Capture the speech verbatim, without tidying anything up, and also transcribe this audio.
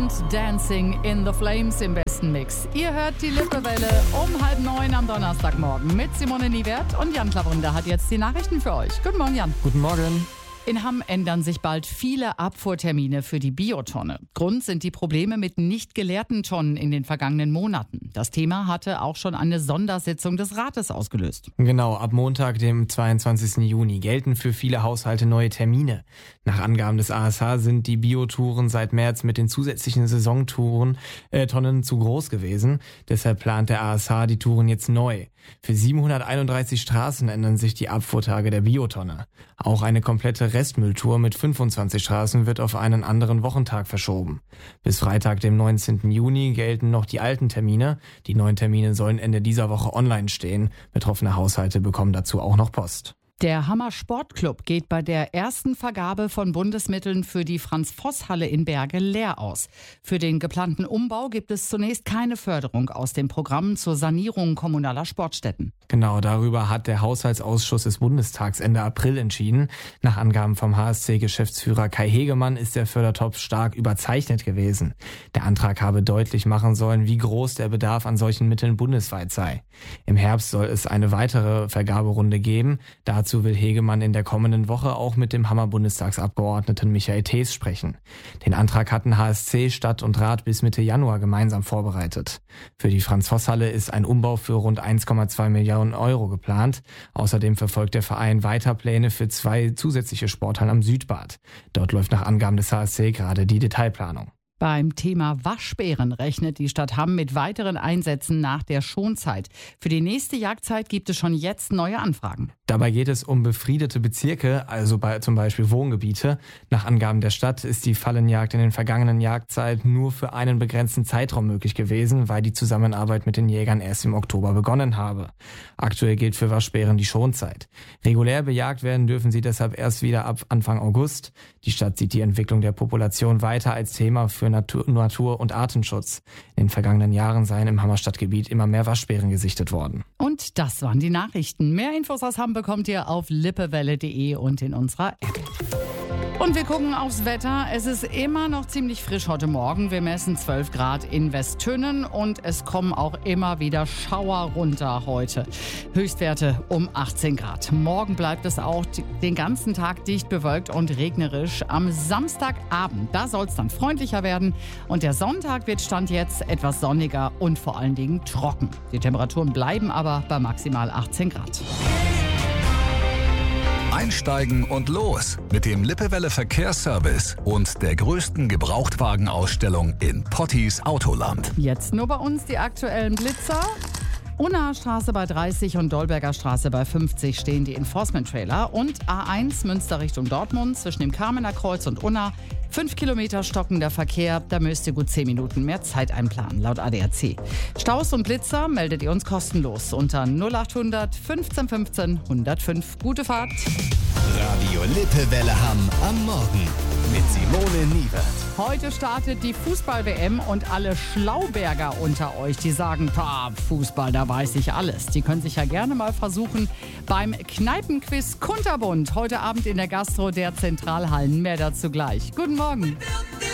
und Dancing in the Flames im besten Mix. Ihr hört die Lippewelle um halb neun am Donnerstagmorgen mit Simone Niewert und Jan Klawunde hat jetzt die Nachrichten für euch. Guten Morgen, Jan. Guten Morgen. In Hamm ändern sich bald viele Abfuhrtermine für die Biotonne. Grund sind die Probleme mit nicht geleerten Tonnen in den vergangenen Monaten. Das Thema hatte auch schon eine Sondersitzung des Rates ausgelöst. Genau, ab Montag, dem zweiundzwanzigsten Juni, gelten für viele Haushalte neue Termine. Nach Angaben des A S H sind die Biotouren seit März mit den zusätzlichen Saisontouren äh, Tonnen zu groß gewesen. Deshalb plant der A S H die Touren jetzt neu. Für siebenhunderteinunddreißig Straßen ändern sich die Abfuhrtage der Biotonne. Auch eine komplette Restmülltour mit fünfundzwanzig Straßen wird auf einen anderen Wochentag verschoben. Bis Freitag, dem neunzehnten Juni, gelten noch die alten Termine. Die neuen Termine sollen Ende dieser Woche online stehen. Betroffene Haushalte bekommen dazu auch noch Post. Der Hammer Sportclub geht bei der ersten Vergabe von Bundesmitteln für die Franz-Voss-Halle in Berge leer aus. Für den geplanten Umbau gibt es zunächst keine Förderung aus dem Programm zur Sanierung kommunaler Sportstätten. Genau, darüber hat der Haushaltsausschuss des Bundestags Ende April entschieden. Nach Angaben vom H S C-Geschäftsführer Kai Hegemann ist der Fördertopf stark überzeichnet gewesen. Der Antrag habe deutlich machen sollen, wie groß der Bedarf an solchen Mitteln bundesweit sei. Im Herbst soll es eine weitere Vergaberunde geben. Dazu will Hegemann in der kommenden Woche auch mit dem Hammer-Bundestagsabgeordneten Michael Thees sprechen. Den Antrag hatten H S C, Stadt und Rat bis Mitte Januar gemeinsam vorbereitet. Für die Franz-Voss-Halle ist ein Umbau für rund eins Komma zwei Millionen Euro geplant. Außerdem verfolgt der Verein weiter Pläne für zwei zusätzliche Sporthallen am Südbad. Dort läuft nach Angaben des H S C gerade die Detailplanung. Beim Thema Waschbären rechnet die Stadt Hamm mit weiteren Einsätzen nach der Schonzeit. Für die nächste Jagdzeit gibt es schon jetzt neue Anfragen. Dabei geht es um befriedete Bezirke, also bei, zum Beispiel Wohngebiete. Nach Angaben der Stadt ist die Fallenjagd in den vergangenen Jagdzeiten nur für einen begrenzten Zeitraum möglich gewesen, weil die Zusammenarbeit mit den Jägern erst im Oktober begonnen habe. Aktuell gilt für Waschbären die Schonzeit. Regulär bejagt werden dürfen sie deshalb erst wieder ab Anfang August. Die Stadt sieht die Entwicklung der Population weiter als Thema für Natur, Natur- und Artenschutz. In den vergangenen Jahren seien im Hammerstadtgebiet immer mehr Waschbären gesichtet worden. Und das waren die Nachrichten. Mehr Infos aus Hamm bekommt ihr auf lippewelle punkt de und in unserer App. Und wir gucken aufs Wetter. Es ist immer noch ziemlich frisch heute Morgen. Wir messen zwölf Grad in Westtünnen und es kommen auch immer wieder Schauer runter heute. Höchstwerte um achtzehn Grad. Morgen bleibt es auch den ganzen Tag dicht bewölkt und regnerisch. Am Samstagabend, da soll es dann freundlicher werden. Und der Sonntag wird Stand jetzt etwas sonniger und vor allen Dingen trocken. Die Temperaturen bleiben aber bei maximal achtzehn Grad. Einsteigen und los mit dem Lippewelle Verkehrsservice und der größten Gebrauchtwagenausstellung in Pottis Autoland. Jetzt nur bei uns die aktuellen Blitzer. Unnaer Straße bei dreißig und Dolberger Straße bei fünfzig stehen die Enforcement-Trailer. Und A eins Münster Richtung Dortmund zwischen dem Kamener Kreuz und Unna. Fünf Kilometer stockender Verkehr, da müsst ihr gut zehn Minuten mehr Zeit einplanen, laut A D A C. Staus und Blitzer meldet ihr uns kostenlos unter null achthundert fünfzehn fünfzehn hundertfünf. Gute Fahrt! Radio Lippewelle Hamm am Morgen mit Simone Niewert. Heute startet die Fußball-W M und alle Schlauberger unter euch, die sagen, pah, Fußball, da weiß ich alles. Die können sich ja gerne mal versuchen beim Kneipenquiz Kunterbund. Heute Abend in der Gastro der Zentralhallen. Mehr dazu gleich. Guten Morgen.